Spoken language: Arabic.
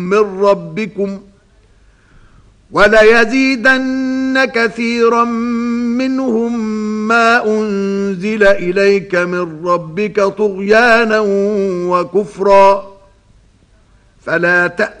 من ربكم وليزيدن كثيرا منهم ما أنزل إليك من ربك طغيانا وكفرا فلا